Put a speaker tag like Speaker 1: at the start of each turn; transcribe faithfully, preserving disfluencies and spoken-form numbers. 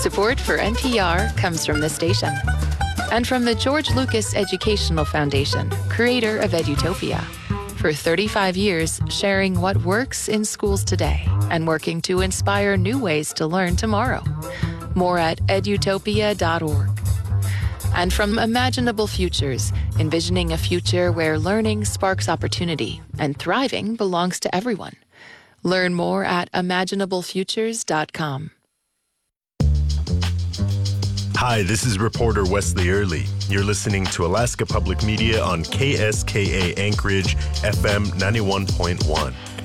Speaker 1: Support for N P R comes from this station and from the George Lucas Educational Foundation, creator of Edutopia. For thirty-five years, sharing what works in schools today and working to inspire new ways to learn tomorrow. More at edutopia dot org. And from Imaginable Futures, envisioning a future where learning sparks opportunity and thriving belongs to everyone. Learn more at imaginable futures dot com.
Speaker 2: Hi, this is reporter Wesley Early. You're listening to Alaska Public Media on K S K A Anchorage, F M ninety-one point one.